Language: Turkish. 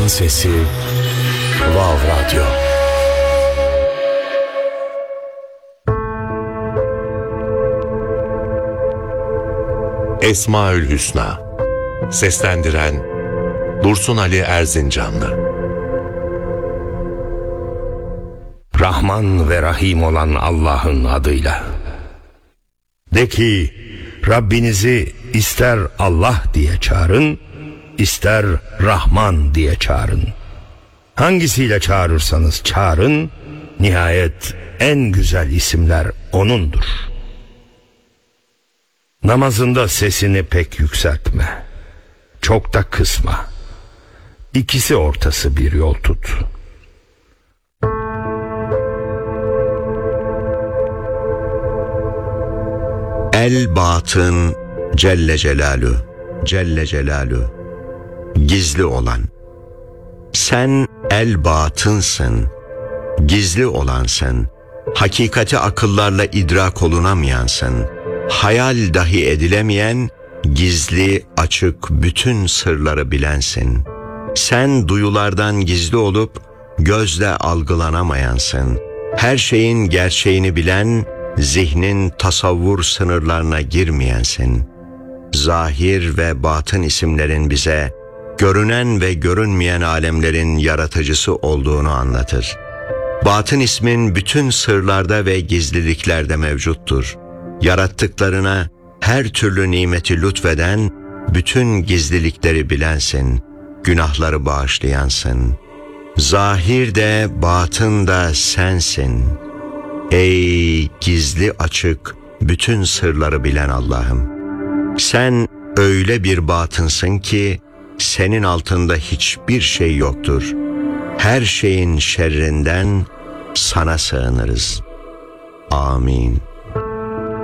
sesi Vav Radyo. Esmaül Hüsna. Seslendiren Dursun Ali Erzincanlı. Rahman ve Rahim olan Allah'ın adıyla. De ki, Rabbinizi ister Allah diye çağırın, ister Rahman diye çağırın. Hangisiyle çağırırsanız çağırın, nihayet en güzel isimler O'nundur. Namazında sesini pek yükseltme, çok da kısma. İkisi ortası bir yol tut. El batın Celle Celaluhu, Celle Celaluhu, gizli olan. Sen el batınsın, gizli olansın, hakikati akıllarla idrak olunamayansın, hayal dahi edilemeyen, gizli, açık bütün sırları bilensin. Sen duyulardan gizli olup gözle algılanamayansın, her şeyin gerçeğini bilen, zihnin tasavvur sınırlarına girmeyensin. Zahir ve batın isimlerin bize görünen ve görünmeyen alemlerin yaratıcısı olduğunu anlatır. Batın ismin bütün sırlarda ve gizliliklerde mevcuttur. Yarattıklarına her türlü nimeti lütfeden, bütün gizlilikleri bilensin, günahları bağışlayansın. Zahir de batın da sensin. Ey gizli açık bütün sırları bilen Allah'ım! Sen öyle bir batınsın ki senin altında hiçbir şey yoktur. Her şeyin şerrinden sana sığınırız. Amin.